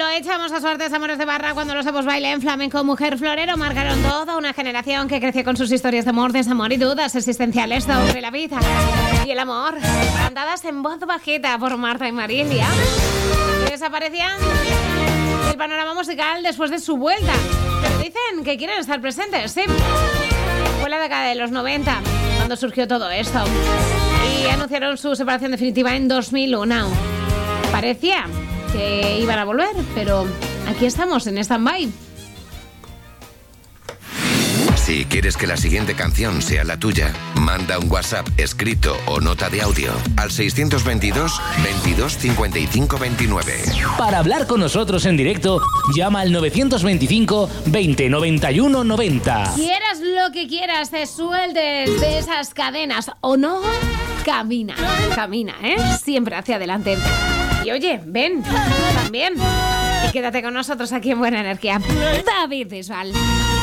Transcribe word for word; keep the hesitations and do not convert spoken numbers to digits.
echamos a suertes amores de barra cuando los sapos bailen flamenco, mujer florero marcaron toda una generación que creció con sus historias de amor, desamor y dudas existenciales sobre la vida y el amor, cantadas en voz bajita por Marta y Marilia, que desaparecían del panorama musical después de su vuelta, pero dicen que quieren estar presentes, sí. Fue la década de los noventa cuando surgió todo esto y anunciaron su separación definitiva en dos mil uno. Parecía que iban a volver, pero aquí estamos en stand-by. Si quieres que la siguiente canción sea la tuya, manda un WhatsApp escrito o nota de audio al seiscientos veintidós, veintidós, cincuenta y cinco, veintinueve. Para hablar con nosotros en directo, llama al novecientos veinticinco, veinte, noventa y uno, noventa. Quieras lo que quieras, te sueltes de esas cadenas o no, camina, camina, ¿eh? Siempre hacia adelante. Y oye, ven, también. Y quédate con nosotros aquí en Buena Energía. David Bisbal.